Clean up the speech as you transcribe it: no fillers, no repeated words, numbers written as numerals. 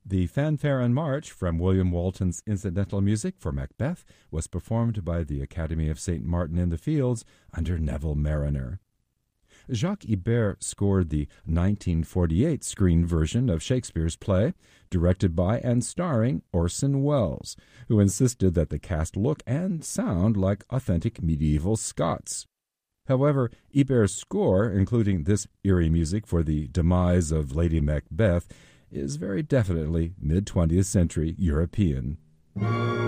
The fanfare and march from William Walton's incidental music for Macbeth was performed by the Academy of St. Martin in the Fields under Neville Marriner. Jacques Ibert scored the 1948 screen version of Shakespeare's play, directed by and starring Orson Welles, who insisted that the cast look and sound like authentic medieval Scots. However, Ibert's score, including this eerie music for the demise of Lady Macbeth, is very definitely mid-20th century European.